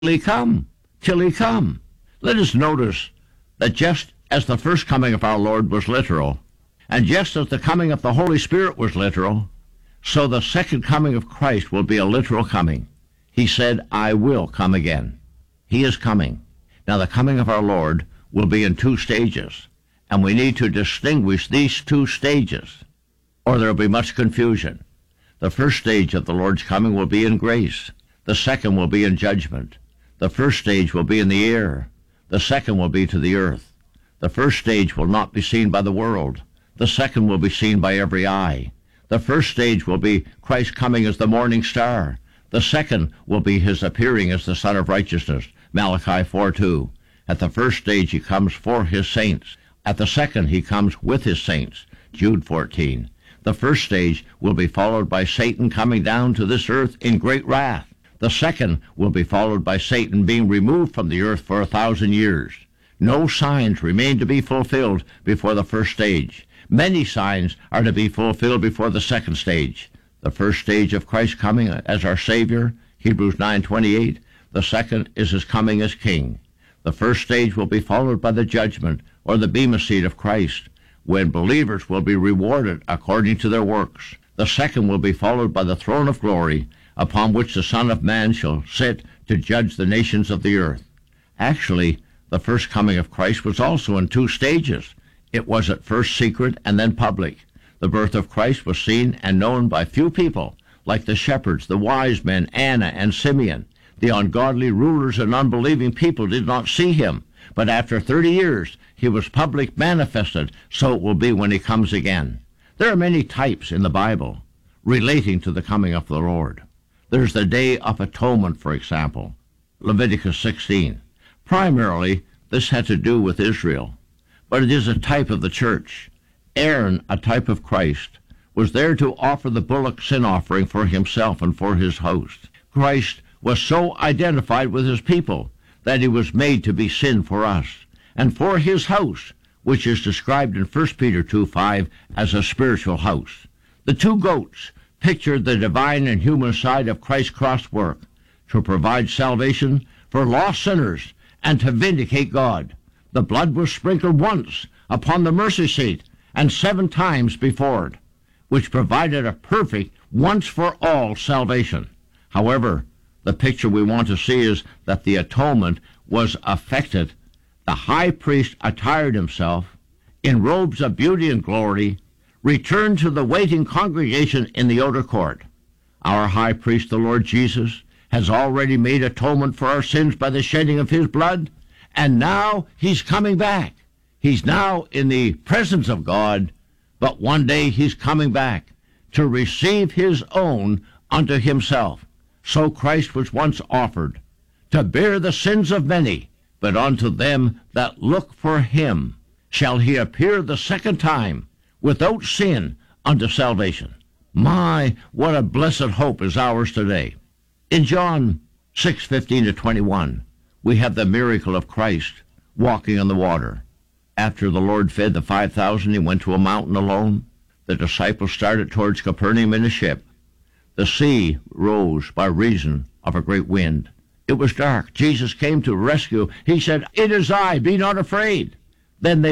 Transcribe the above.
he come, till he come. Let us notice that just as the first coming of our Lord was literal, and just as the coming of the Holy Spirit was literal, so the second coming of Christ will be a literal coming. He said, I will come again. He is coming. Now, the coming of our Lord will be in two stages, and we need to distinguish these two stages, or there will be much confusion. The first stage of the Lord's coming will be in grace. The second will be in judgment. The first stage will be in the air. The second will be to the earth. The first stage will not be seen by the world. The second will be seen by every eye. The first stage will be Christ coming as the morning star. The second will be his appearing as the Son of Righteousness, Malachi 4:2. At the first stage he comes for his saints. At the second he comes with his saints, Jude 14. The first stage will be followed by Satan coming down to this earth in great wrath. The second will be followed by Satan being removed from the earth for 1,000 years. No signs remain to be fulfilled before the first stage. Many signs are to be fulfilled before the second stage. The first stage of Christ coming as our Savior, Hebrews 9:28. The second is his coming as King. The first stage will be followed by the judgment, or the Bema seat of Christ, when believers will be rewarded according to their works. The second will be followed by the throne of glory, upon which the Son of Man shall sit to judge the nations of the earth. Actually, the first coming of Christ was also in two stages. It was at first secret and then public. The birth of Christ was seen and known by few people, like the shepherds, the wise men, Anna and Simeon. The ungodly rulers and unbelieving people did not see him, but after 30 years he was public manifested, so it will be when he comes again. There are many types in the Bible relating to the coming of the Lord. There's the Day of Atonement, for example, Leviticus 16. Primarily, this had to do with Israel, but it is a type of the church. Aaron, a type of Christ, was there to offer the bullock sin offering for himself and for his host. Christ was so identified with his people that he was made to be sin for us and for his house, which is described in 1 Peter 2:5 as a spiritual house. The two goats pictured the divine and human side of Christ's cross work to provide salvation for lost sinners and to vindicate God. The blood was sprinkled once upon the mercy seat and 7 times before it, which provided a perfect once-for-all salvation. However, the picture we want to see is that the atonement was effected. The high priest attired himself in robes of beauty and glory, returned to the waiting congregation in the outer court. Our high priest, the Lord Jesus, has already made atonement for our sins by the shedding of his blood, and now he's coming back. He's now in the presence of God, but one day he's coming back to receive his own unto himself. So Christ was once offered to bear the sins of many, but unto them that look for him shall he appear the second time without sin unto salvation. My, what a blessed hope is ours today. In John 6:15-21, we have the miracle of Christ walking on the water. After the Lord fed the 5,000, he went to a mountain alone. The disciples started towards Capernaum in a ship. The sea rose by reason of a great wind. It was dark. Jesus came to rescue. He said, "It is I, be not afraid." Then they